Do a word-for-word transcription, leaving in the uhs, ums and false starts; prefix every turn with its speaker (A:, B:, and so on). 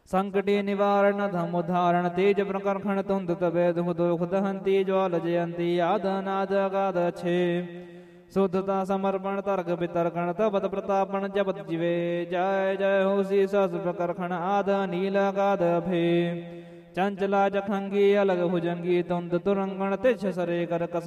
A: संकटे निवारण धम उदाहरण तेज प्रकर्षण तुंद तबे दुख दुख दहंती ज्वाल जयंती आदनाद अगाध छे शुद्धता समर्पण तर्क वितर्कण तपत प्रतापण जपत जीवे जय जय हो सी सस प्रकर्षण आद नील अगाध भे चंचला जखंगी अलग भुजंगी तुंद तुरंगण तिछ सरे कर कस